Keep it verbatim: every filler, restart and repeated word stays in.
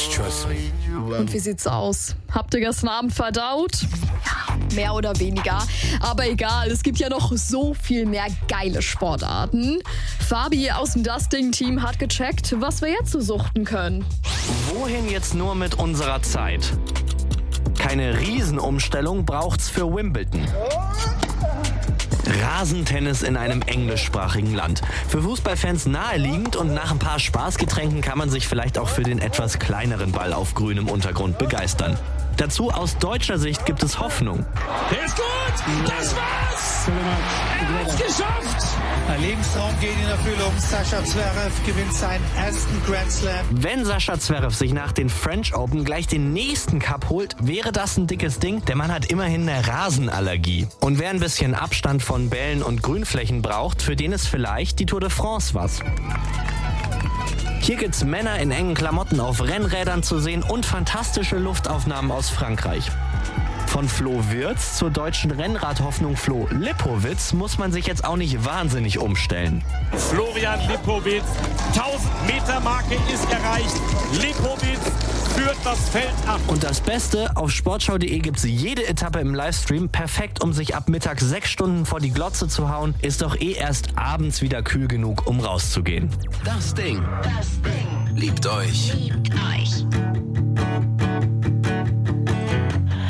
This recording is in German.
Just trust me. Und wie sieht's aus? Habt ihr gestern Abend verdaut? Ja, mehr oder weniger. Aber egal, es gibt ja noch so viel mehr geile Sportarten. Fabi aus dem Dusting-Team hat gecheckt, was wir jetzt so suchten können. Wohin jetzt nur mit unserer Zeit? Keine Riesenumstellung braucht's für Wimbledon. Rasentennis in einem englischsprachigen Land. Für Fußballfans naheliegend und nach ein paar Spaßgetränken kann man sich vielleicht auch für den etwas kleineren Ball auf grünem Untergrund begeistern. Dazu aus deutscher Sicht gibt es Hoffnung. Der ist gut! Das war's! Er hat's geschafft! Ein Lebenstraum geht in Erfüllung. Sascha Zverev gewinnt seinen ersten Grand Slam. Wenn Sascha Zverev sich nach den French Open gleich den nächsten Cup holt, wäre das ein dickes Ding. Der Mann hat immerhin eine Rasenallergie. Und wer ein bisschen Abstand von Bällen und Grünflächen braucht, für den ist vielleicht die Tour de France was. Hier gibt's Männer in engen Klamotten auf Rennrädern zu sehen und fantastische Luftaufnahmen aus Frankreich. Von Flo Wirtz zur deutschen Rennradhoffnung Flo Lippowitz muss man sich jetzt auch nicht wahnsinnig umstellen. Florian Lippowitz, tausend Meter Marke ist erreicht. Lippowitz führt das Feld ab. Und das Beste, auf sportschau punkt de gibt's jede Etappe im Livestream. Perfekt, um sich ab mittags sechs Stunden vor die Glotze zu hauen. Ist doch eh erst abends wieder kühl genug, um rauszugehen. Das Ding. Das Ding. Liebt euch. Liebt euch.